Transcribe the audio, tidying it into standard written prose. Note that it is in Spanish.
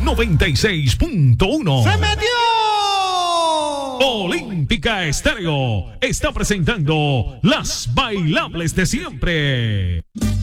96.1. ¡Se metió! Olímpica Estéreo está presentando las bailables de siempre.